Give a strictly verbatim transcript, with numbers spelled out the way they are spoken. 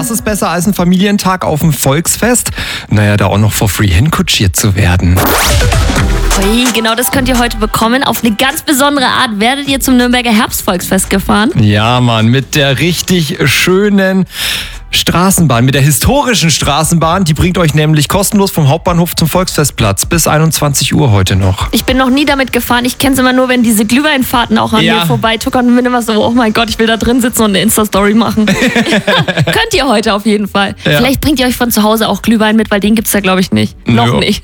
Was ist besser als ein Familientag auf dem Volksfest? Naja, da auch noch for free hinkutschiert zu werden. Ui, genau das könnt ihr heute bekommen. Auf eine ganz besondere Art werdet ihr zum Nürnberger Herbstvolksfest gefahren. Ja, Mann, mit der richtig schönen Straßenbahn, mit der historischen Straßenbahn. Die bringt euch nämlich kostenlos vom Hauptbahnhof zum Volksfestplatz bis einundzwanzig Uhr heute noch. Ich bin noch nie damit gefahren. Ich kenne es immer nur, wenn diese Glühweinfahrten auch an Ja. mir vorbeituckern und bin immer so, oh mein Gott, ich will da drin sitzen und eine Insta-Story machen. Könnt ihr heute auf jeden Fall. Ja. Vielleicht bringt ihr euch von zu Hause auch Glühwein mit, weil den gibt's da glaube ich nicht. Noch Nö. nicht.